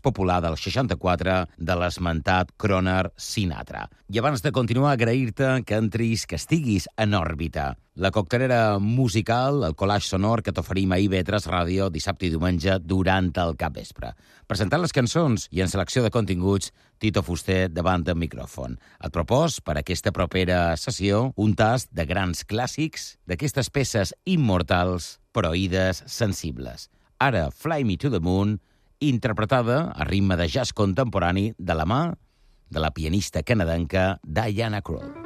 popular del 64 de l'esmentat Croner Sinatra. I abans de continuar, agrair-te que entris, que estiguis en òrbita. La coctelera musical, el collage sonor que t'oferim a IB3 Ràdio dissabte i diumenge durant el capvespre. Presentant les cançons i en selecció de continguts, Tito Fuster davant del micròfon. Et propos, per aquesta propera sessió, un tast de grans clàssics d'aquestes peces immortals, però oïdes sensibles. Ara, Fly Me to the Moon, interpretada a ritme de jazz contemporani de la mà de la pianista canadenca Diana Krall.